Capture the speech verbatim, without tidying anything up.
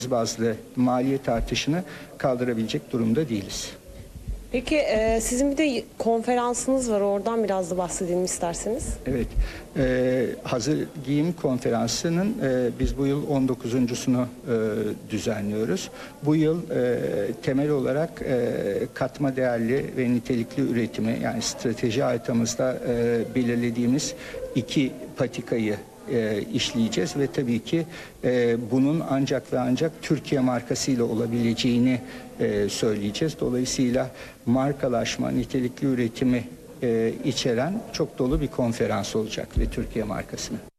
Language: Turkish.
bazlı maliyet artışını kaldırabilecek durumda değiliz. Peki e, sizin bir de konferansınız var, oradan biraz da bahsedelim isterseniz. Evet, e, hazır giyim konferansının e, biz bu yıl on dokuzuncusunu e, düzenliyoruz. Bu yıl e, temel olarak e, katma değerli ve nitelikli üretimi, yani strateji haritamızda e, belirlediğimiz iki patikayı E, işleyeceğiz ve tabii ki e, bunun ancak ve ancak Türkiye markasıyla olabileceğini e, söyleyeceğiz. Dolayısıyla markalaşma, nitelikli üretimi e, içeren çok dolu bir konferans olacak ve Türkiye markasını.